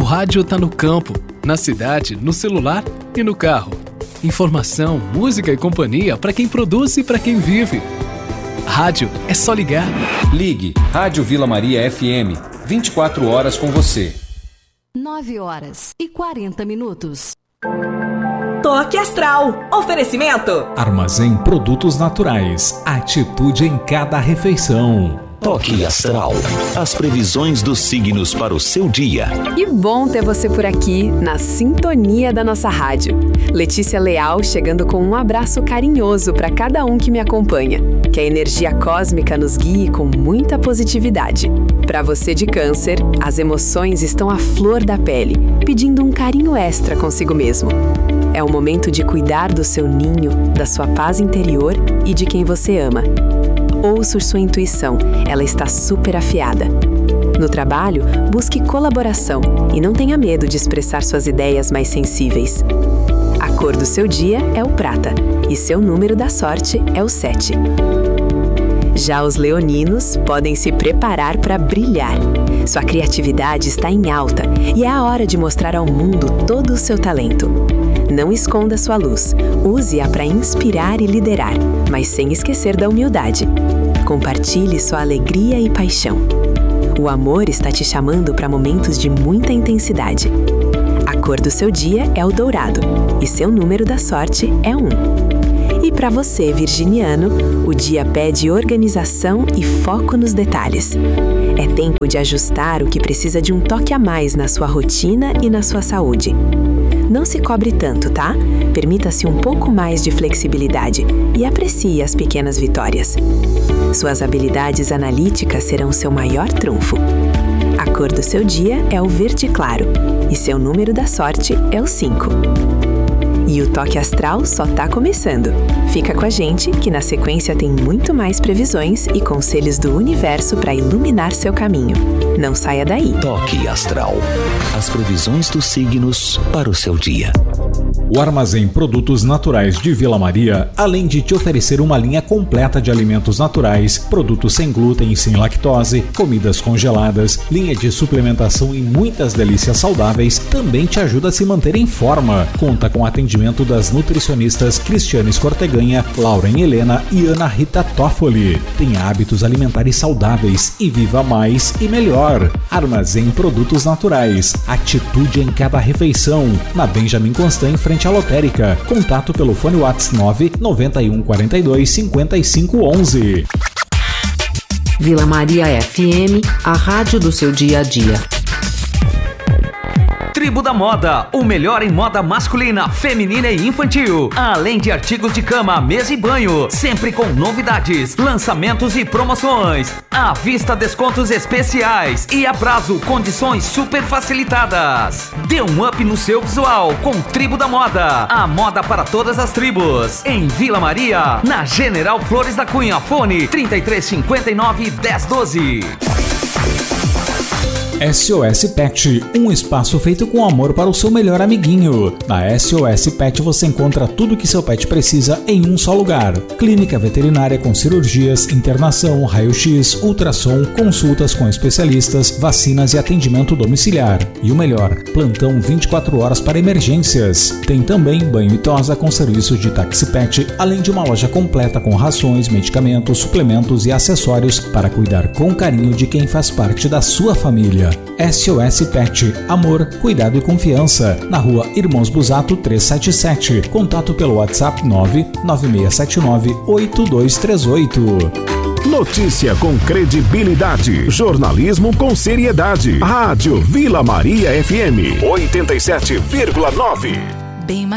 rádio tá no campo, na cidade, no celular e no carro. Informação, música e companhia para quem produz e para quem vive. Rádio é só ligar. Ligue Rádio Vila Maria FM, 24 horas com você. 9h40. Toque Astral. Oferecimento. Armazém Produtos Naturais. Atitude em cada refeição. Toque Astral. As previsões dos signos para o seu dia. Que bom ter você por aqui, na sintonia da nossa rádio. Letícia Leal chegando com um abraço carinhoso para cada um que me acompanha. Que a energia cósmica nos guie com muita positividade. Para você de Câncer, as emoções estão à flor da pele, pedindo um carinho extra consigo mesmo. É o momento de cuidar do seu ninho, da sua paz interior e de quem você ama. Ouça sua intuição, ela está super afiada. No trabalho, busque colaboração e não tenha medo de expressar suas ideias mais sensíveis. A cor do seu dia é o prata e seu número da sorte é o 7. Já os leoninos podem se preparar para brilhar. Sua criatividade está em alta e é a hora de mostrar ao mundo todo o seu talento. Não esconda sua luz, use-a para inspirar e liderar, mas sem esquecer da humildade. Compartilhe sua alegria e paixão. O amor está te chamando para momentos de muita intensidade. A cor do seu dia é o dourado e seu número da sorte é 1. E para você, virginiano, o dia pede organização e foco nos detalhes. É tempo de ajustar o que precisa de um toque a mais na sua rotina e na sua saúde. Não se cobre tanto, tá? Permita-se um pouco mais de flexibilidade e aprecie as pequenas vitórias. Suas habilidades analíticas serão seu maior trunfo. A cor do seu dia é o verde claro e seu número da sorte é o 5. E o Toque Astral só tá começando. Fica com a gente que na sequência tem muito mais previsões e conselhos do universo para iluminar seu caminho. Não saia daí. Toque Astral. As previsões dos signos para o seu dia. O Armazém Produtos Naturais de Vila Maria, além de te oferecer uma linha completa de alimentos naturais, produtos sem glúten e sem lactose, comidas congeladas, linha de suplementação e muitas delícias saudáveis, também te ajuda a se manter em forma. Conta com atendimento das nutricionistas Cristiane Escorteganha, Lauren Helena e Ana Rita Toffoli. Tenha hábitos alimentares saudáveis e viva mais e melhor. Armazém Produtos Naturais. Atitude em cada refeição. Na Benjamin Constant, em frente à lotérica. Contato pelo fone WhatsApp 991 42 55 11. Vila Maria FM, a rádio do seu dia a dia. Tribo da Moda, o melhor em moda masculina, feminina e infantil. Além de artigos de cama, mesa e banho, sempre com novidades, lançamentos e promoções. À vista, descontos especiais e a prazo, condições super facilitadas. Dê um up no seu visual com Tribo da Moda. A moda para todas as tribos. Em Vila Maria, na General Flores da Cunha, fone 3359 1012. SOS Pet, um espaço feito com amor para o seu melhor amiguinho. Na SOS Pet você encontra tudo que seu pet precisa em um só lugar. Clínica veterinária com cirurgias, internação, raio-x, ultrassom, consultas com especialistas, vacinas e atendimento domiciliar. E o melhor, plantão 24 horas para emergências. Tem também banho e tosa com serviço de táxi pet, além de uma loja completa com rações, medicamentos, suplementos e acessórios para cuidar com carinho de quem faz parte da sua família. SOS Pet, amor, cuidado e confiança. Na rua Irmãos Busato 377. Contato pelo WhatsApp 99679 8238. Notícia com credibilidade. Jornalismo com seriedade. Rádio Vila Maria FM 87,9. Bem mais